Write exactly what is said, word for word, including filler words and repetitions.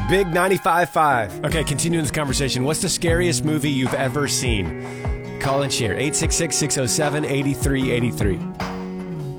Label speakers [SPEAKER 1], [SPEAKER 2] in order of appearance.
[SPEAKER 1] Big ninety-five point five. Okay, continuing this conversation. What's the scariest movie you've ever seen? Call and share. eight six six, six oh seven, eight three eight three.